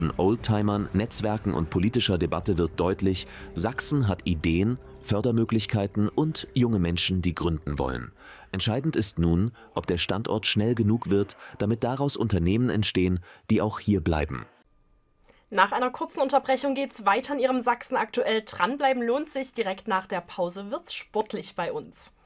Oldtimern, Netzwerken und politischer Debatte wird deutlich, Sachsen hat Ideen, Fördermöglichkeiten und junge Menschen, die gründen wollen. Entscheidend ist nun, ob der Standort schnell genug wird, damit daraus Unternehmen entstehen, die auch hier bleiben. Nach einer kurzen Unterbrechung geht's weiter in Ihrem Sachsen aktuell. Dranbleiben lohnt sich. Direkt nach der Pause wird's sportlich bei uns.